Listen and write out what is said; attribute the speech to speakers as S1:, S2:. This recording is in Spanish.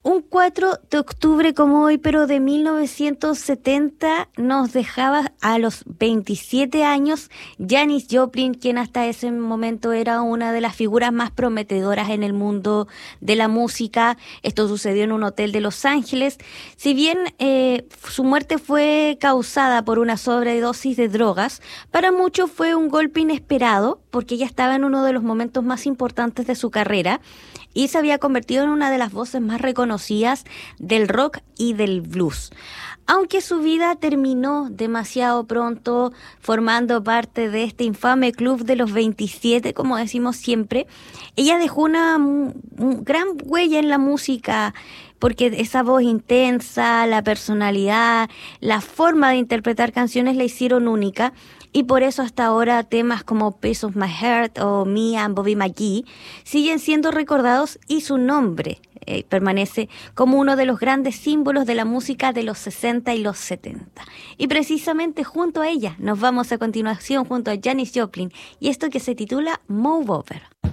S1: Un 4 de octubre como hoy, pero de 1970, nos dejaba a los 27 años Janis Joplin, quien hasta ese momento era una de las figuras más prometedoras en el mundo de la música. Esto sucedió en un hotel de Los Ángeles. Si bien su muerte fue causada por una sobredosis de drogas, para muchos fue un golpe inesperado, porque ella estaba en uno de los momentos más importantes de su carrera y se había convertido en una de las voces más reconocidas del rock y del blues. Aunque su vida terminó demasiado pronto, formando parte de este infame club de los 27, como decimos siempre, ella dejó una gran huella en la música, porque esa voz intensa, la personalidad, la forma de interpretar canciones la hicieron única. Y por eso hasta ahora temas como Piece of My Heart o Me and Bobby McGee siguen siendo recordados y su nombre permanece como uno de los grandes símbolos de la música de los 60 y los 70. Y precisamente junto a ella nos vamos a continuación junto a Janis Joplin y esto que se titula Move Over.